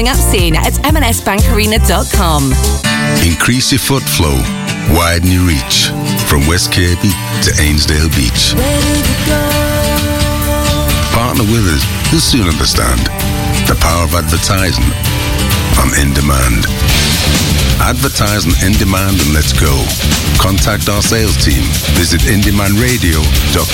up soon at mnsbankarena.com. Increase your foot flow, widen your reach. From West Kirby to Ainsdale Beach. Partner with us, you'll soon understand the power of advertising on In Demand. Advertising In Demand and let's go. Contact our sales team. Visit indemandradio.com.